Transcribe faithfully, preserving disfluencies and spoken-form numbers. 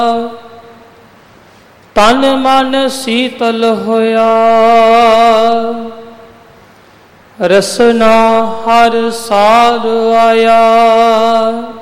ਤਨ ਮਨ ਸੀਤਲ ਹੋਇਆ। ਰਸਨਾ ਹਰ ਸਾਰ ਆਇਆ।